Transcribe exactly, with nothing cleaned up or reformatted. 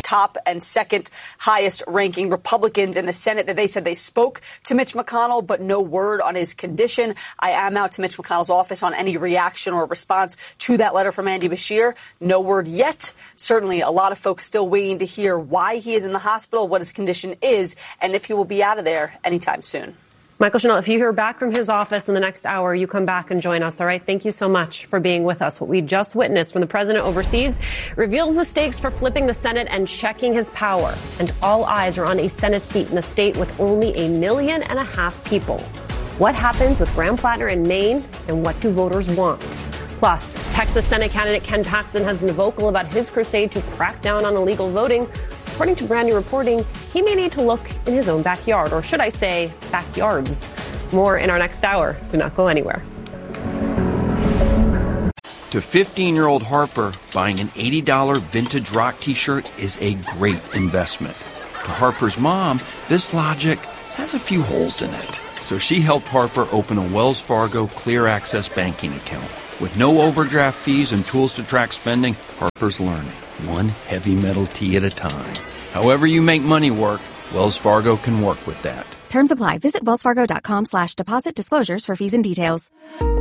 top and second highest ranking Republicans in the Senate, that they said they spoke to Mitch McConnell, but no word on his condition. I am out to Mitch McConnell's office on any reaction or response to that letter from Andy Beshear. No word yet. Certainly a lot of folks still waiting to hear why he is in the hospital, what his condition is, and if he will be out of there anytime soon. Michael Shanell, if you hear back from his office in the next hour, you come back and join us, all right? Thank you so much for being with us. What we just witnessed from the president overseas reveals the stakes for flipping the Senate and checking his power. And all eyes are on a Senate seat in a state with only a million and a half people. What happens with Graham Plattner in Maine, and what do voters want? Plus, Texas Senate candidate Ken Paxton has been vocal about his crusade to crack down on illegal voting. According to brand new reporting, he may need to look in his own backyard, or should I say backyards. More in our next hour. Do not go anywhere. To fifteen-year-old Harper, buying an eighty dollars vintage rock t-shirt is a great investment. To Harper's mom, this logic has a few holes in it. So she helped Harper open a Wells Fargo Clear Access banking account. With no overdraft fees and tools to track spending, Harper's learning, one heavy metal tea at a time. However you make money work, Wells Fargo can work with that. Terms apply. Visit wellsfargo.com slash deposit disclosures for fees and details.